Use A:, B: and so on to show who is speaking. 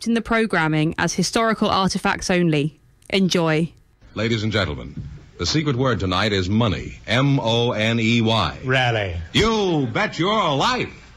A: accepting the programming as historical artifacts only. Enjoy.
B: Ladies and gentlemen, the secret word tonight is money. M-O-N-E-Y.
C: Rally.
B: You bet your life.